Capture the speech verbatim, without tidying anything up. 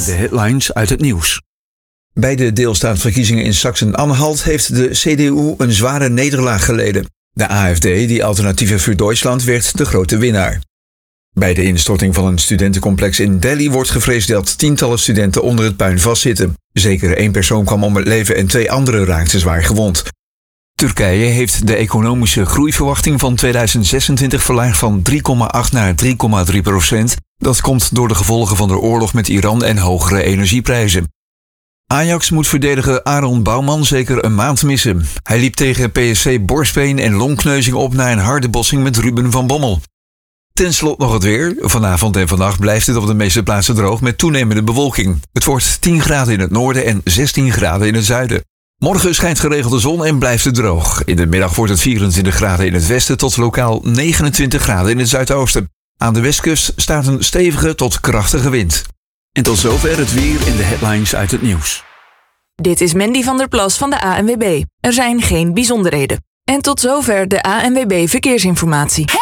De headlines uit het nieuws. Bij de deelstaatverkiezingen in Sachsen-Anhalt heeft de C D U een zware nederlaag geleden. De A F D, die Alternatieven für Deutschland, werd de grote winnaar. Bij de instorting van een studentencomplex in Delhi wordt gevreesd dat tientallen studenten onder het puin vastzitten. Zeker één persoon kwam om het leven en twee anderen raakten zwaar gewond. Turkije heeft de economische groeiverwachting van tweeduizend zesentwintig verlaagd van drie komma acht naar drie komma drie procent. Dat komt door de gevolgen van de oorlog met Iran en hogere energieprijzen. Ajax moet verdediger Aaron Bouwman zeker een maand missen. Hij liep tegen P S V borstbeen en longkneuzing op na een harde botsing met Ruben van Bommel. Ten slotte nog het weer. Vanavond en vannacht blijft het op de meeste plaatsen droog met toenemende bewolking. Het wordt tien graden in het noorden en zestien graden in het zuiden. Morgen schijnt geregeld de zon en blijft het droog. In de middag wordt het vierentwintig graden in het westen tot lokaal negenentwintig graden in het zuidoosten. Aan de westkust staat een stevige tot krachtige wind. En tot zover het weer en de headlines uit het nieuws. Dit is Mandy van der Plas van de A N W B. Er zijn geen bijzonderheden. En tot zover de A N W B Verkeersinformatie.